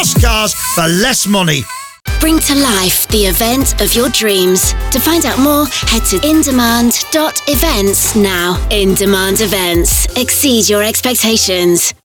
Plus cars for less money. Bring to life the event of your dreams. To find out more, head to indemand.events now. In Demand Events. Exceed your expectations.